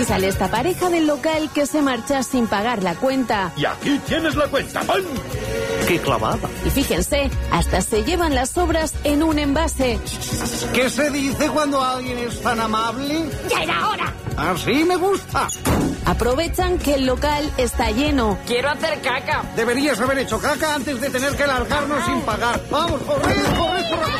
Y sale esta pareja del local que se marcha sin pagar la cuenta. Y aquí tienes la cuenta. ¡Pam! ¡Qué clavada! Y fíjense, hasta se llevan las sobras en un envase. ¿Qué se dice cuando alguien es tan amable? ¡Ya era hora! Así me gusta. Aprovechan que el local está lleno. Quiero hacer caca. Deberías haber hecho caca antes de tener que largarnos sin pagar. Vamos, corred, corred, corred.